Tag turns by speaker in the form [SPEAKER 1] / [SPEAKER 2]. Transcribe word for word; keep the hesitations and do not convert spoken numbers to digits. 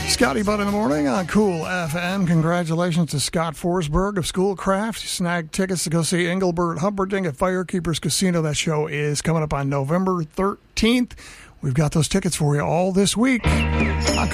[SPEAKER 1] Scotty Butt in the morning on Cool F M. Congratulations to Scott Forsberg of Schoolcraft. He snagged tickets to go see Engelbert Humperdinck at Firekeepers Casino. That show is coming up on November thirteenth. We've got those tickets for you all this week.